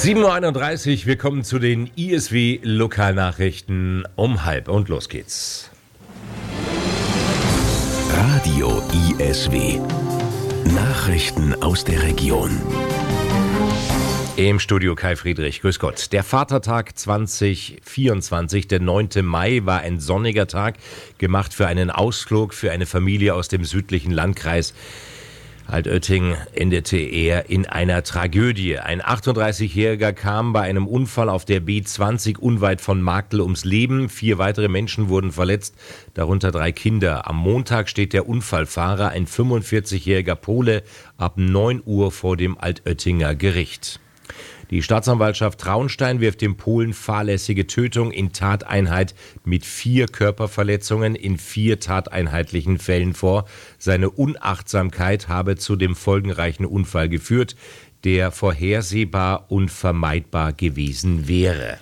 7.31 Uhr, wir kommen zu den ISW-Lokalnachrichten um halb und los geht's. Radio ISW. Nachrichten aus der Region. Im Studio Kai Friedrich, grüß Gott. Der Vatertag 2024, der 9. Mai, war ein sonniger Tag, gemacht für einen Ausflug für eine Familie aus dem südlichen Landkreis. Altötting endete er in einer Tragödie. Ein 38-Jähriger kam bei einem Unfall auf der B20 unweit von Marktl ums Leben. 4 weitere Menschen wurden verletzt, darunter 3 Kinder. Am Montag steht der Unfallfahrer, ein 45-jähriger Pole, ab 9 Uhr vor dem Altöttinger Gericht. Die Staatsanwaltschaft Traunstein wirft dem Polen fahrlässige Tötung in Tateinheit mit 4 Körperverletzungen in 4 tateinheitlichen Fällen vor. Seine Unachtsamkeit habe zu dem folgenreichen Unfall geführt, der vorhersehbar und vermeidbar gewesen wäre.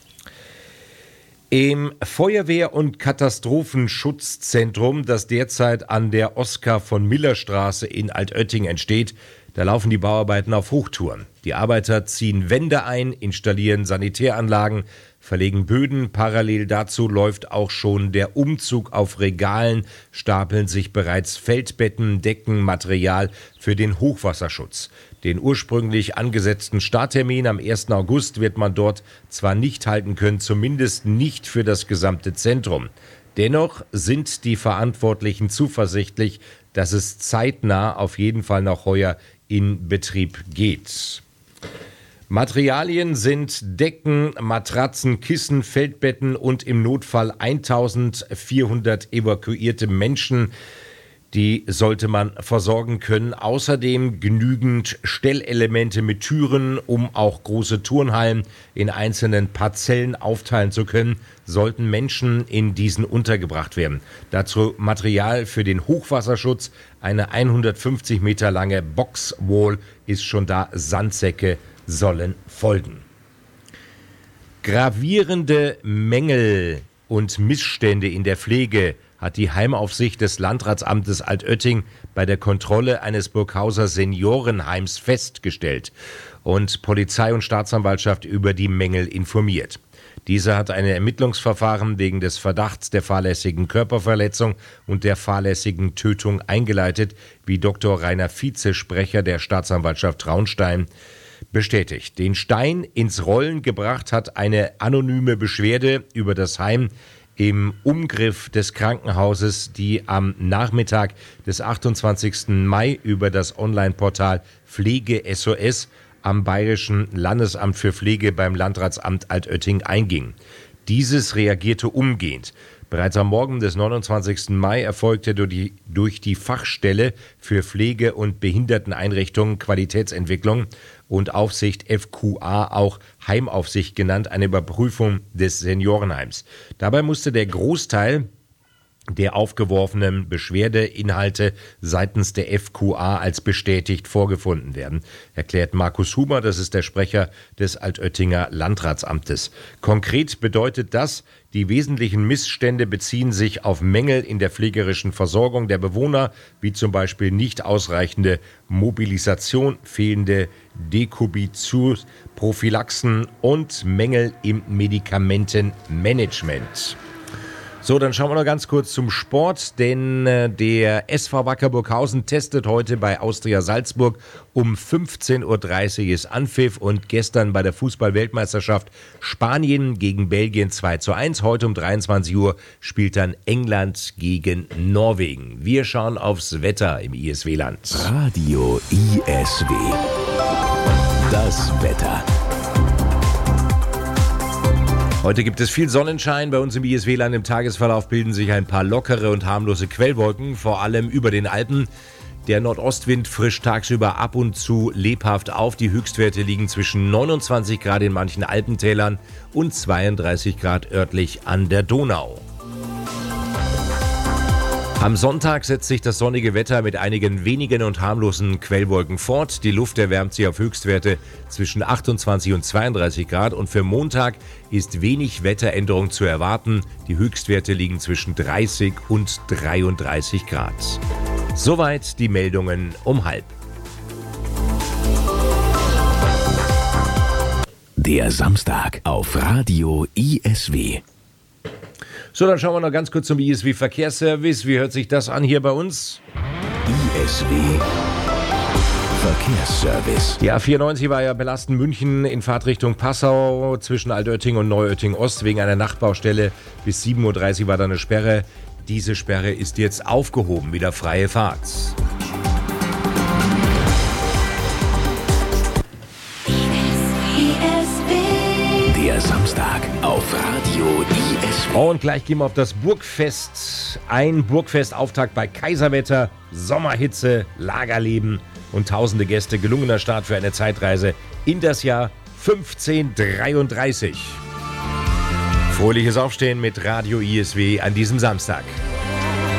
Im Feuerwehr- und Katastrophenschutzzentrum, das derzeit an der Oskar-von-Miller-Straße in Altötting entsteht, da laufen die Bauarbeiten auf Hochtouren. Die Arbeiter ziehen Wände ein, installieren Sanitäranlagen, verlegen Böden. Parallel dazu läuft auch schon der Umzug. Auf Regalen stapeln sich bereits Feldbetten, Decken, Material für den Hochwasserschutz. Den ursprünglich angesetzten Starttermin am 1. August wird man dort zwar nicht halten können, zumindest nicht für das gesamte Zentrum. Dennoch sind die Verantwortlichen zuversichtlich, dass es zeitnah auf jeden Fall noch heuer in Betrieb geht. Materialien sind Decken, Matratzen, Kissen, Feldbetten und im Notfall 1400 evakuierte Menschen. Die sollte man versorgen können. Außerdem genügend Stellelemente mit Türen, um auch große Turnhallen in einzelnen Parzellen aufteilen zu können, sollten Menschen in diesen untergebracht werden. Dazu Material für den Hochwasserschutz. Eine 150 Meter lange Boxwall ist schon da. Sandsäcke sollen folgen. Gravierende Mängel und Missstände in der Pflege hat die Heimaufsicht des Landratsamtes Altötting bei der Kontrolle eines Burghauser Seniorenheims festgestellt und Polizei und Staatsanwaltschaft über die Mängel informiert. Diese hat ein Ermittlungsverfahren wegen des Verdachts der fahrlässigen Körperverletzung und der fahrlässigen Tötung eingeleitet, wie Dr. Rainer Vize, Sprecher der Staatsanwaltschaft Traunstein, bestätigt. Den Stein ins Rollen gebracht hat eine anonyme Beschwerde über das Heim im Umgriff des Krankenhauses, die am Nachmittag des 28. Mai über das Online-Portal Pflege SOS am Bayerischen Landesamt für Pflege beim Landratsamt Altötting einging. Dieses reagierte umgehend. Bereits am Morgen des 29. Mai erfolgte durch die Fachstelle für Pflege- und Behinderteneinrichtungen, Qualitätsentwicklung und Aufsicht FQA, auch Heimaufsicht genannt, eine Überprüfung des Seniorenheims. Dabei musste der Großteil der aufgeworfenen Beschwerdeinhalte seitens der FQA als bestätigt vorgefunden werden, erklärt Markus Huber, das ist der Sprecher des Altöttinger Landratsamtes. Konkret bedeutet das, die wesentlichen Missstände beziehen sich auf Mängel in der pflegerischen Versorgung der Bewohner, wie zum Beispiel nicht ausreichende Mobilisation, fehlende Dekubitur, Prophylaxen und Mängel im Medikamentenmanagement. So, dann schauen wir noch ganz kurz zum Sport, denn der SV Wacker Burghausen testet heute bei Austria Salzburg. Um 15.30 Uhr ist Anpfiff und gestern bei der Fußball-Weltmeisterschaft Spanien gegen Belgien 2:1. Heute um 23 Uhr spielt dann England gegen Norwegen. Wir schauen aufs Wetter im ISW-Land. Radio ISW. Das Wetter. Heute gibt es viel Sonnenschein. Bei uns im ISW-Land im Tagesverlauf bilden sich ein paar lockere und harmlose Quellwolken, vor allem über den Alpen. Der Nordostwind frischt tagsüber ab und zu lebhaft auf. Die Höchstwerte liegen zwischen 29 Grad in manchen Alpentälern und 32 Grad örtlich an der Donau. Am Sonntag setzt sich das sonnige Wetter mit einigen wenigen und harmlosen Quellwolken fort. Die Luft erwärmt sich auf Höchstwerte zwischen 28 und 32 Grad und für Montag ist wenig Wetteränderung zu erwarten. Die Höchstwerte liegen zwischen 30 und 33 Grad. Soweit die Meldungen um halb. Der Samstag auf Radio ISW. So, dann schauen wir noch ganz kurz zum ISW Verkehrsservice. Wie hört sich das an hier bei uns? ISW Verkehrsservice. Die A94 war ja belastend. München in Fahrtrichtung Passau zwischen Altötting und Neuötting Ost wegen einer Nachtbaustelle. Bis 7:30 Uhr war da eine Sperre. Diese Sperre ist jetzt aufgehoben. Wieder freie Fahrt. Der Samstag auf Radio ISW. Und gleich gehen wir auf das Burgfest. Ein Burgfestauftakt bei Kaiserwetter, Sommerhitze, Lagerleben und tausende Gäste. Gelungener Start für eine Zeitreise in das Jahr 1533. Fröhliches Aufstehen mit Radio ISW an diesem Samstag.